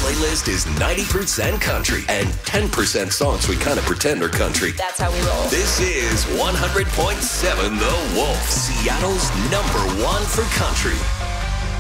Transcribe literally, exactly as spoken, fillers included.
playlist is ninety percent country and ten percent songs we kind of pretend are country. That's how we roll. This is one hundred point seven The Wolf, Seattle's number one for country.